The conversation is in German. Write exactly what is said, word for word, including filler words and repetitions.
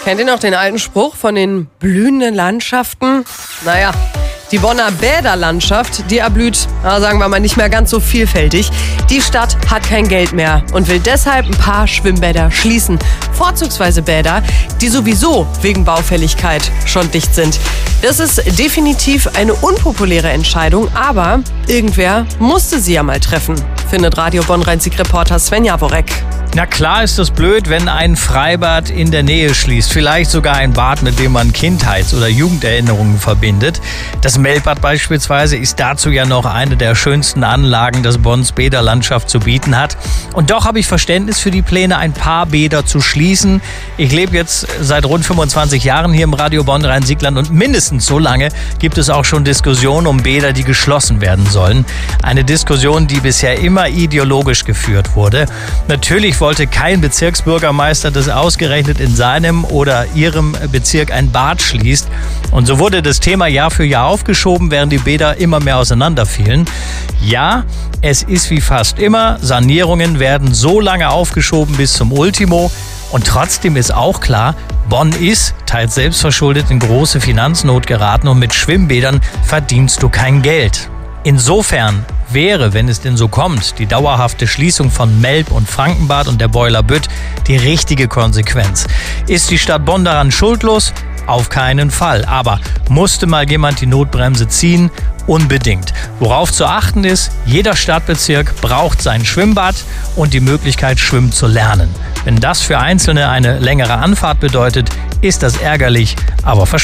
Kennt ihr noch den alten Spruch von den blühenden Landschaften? Naja, die Bonner Bäderlandschaft, die erblüht, na, sagen wir mal, nicht mehr ganz so vielfältig. Die Stadt hat kein Geld mehr und will deshalb ein paar Schwimmbäder schließen. Vorzugsweise Bäder, die sowieso wegen Baufälligkeit schon dicht sind. Das ist definitiv eine unpopuläre Entscheidung, aber irgendwer musste sie ja mal treffen, findet Radio Bonn-Rhein-Sieg-Reporter Sven Jaworek. Na klar ist das blöd, wenn ein Freibad in der Nähe schließt. Vielleicht sogar ein Bad, mit dem man Kindheits- oder Jugenderinnerungen verbindet. Das Melbad beispielsweise ist dazu ja noch eine der schönsten Anlagen, das Bonns Bäderlandschaft zu bieten hat. Und doch habe ich Verständnis für die Pläne, ein paar Bäder zu schließen. Ich lebe jetzt seit rund fünfundzwanzig Jahren hier im Radio Bonn-Rhein-Siegland und mindestens so lange gibt es auch schon Diskussionen um Bäder, die geschlossen werden sollen. Eine Diskussion, die bisher immer ideologisch geführt wurde. Natürlich wollte kein Bezirksbürgermeister, dass ausgerechnet in seinem oder ihrem Bezirk ein Bad schließt. Und so wurde das Thema Jahr für Jahr aufgeschoben, während die Bäder immer mehr auseinanderfielen. Ja, es ist wie fast immer, Sanierungen werden so lange aufgeschoben bis zum Ultimo. Und trotzdem ist auch klar, Bonn ist, teils selbstverschuldet, in große Finanznot geraten und mit Schwimmbädern verdienst du kein Geld. Insofern wäre, wenn es denn so kommt, die dauerhafte Schließung von Melb und Frankenbad und der Boiler Bütt die richtige Konsequenz. Ist die Stadt Bonn daran schuldlos? Auf keinen Fall. Aber musste mal jemand die Notbremse ziehen? Unbedingt. Worauf zu achten ist, jeder Stadtbezirk braucht sein Schwimmbad und die Möglichkeit, schwimmen zu lernen. Wenn das für Einzelne eine längere Anfahrt bedeutet, ist das ärgerlich, aber verständlich.